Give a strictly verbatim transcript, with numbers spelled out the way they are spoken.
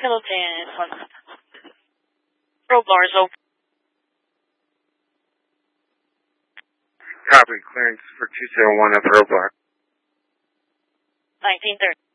Philippines. Crowbars open. Copy. Clearance for two seven one at Pearl Bar. nineteen thirty.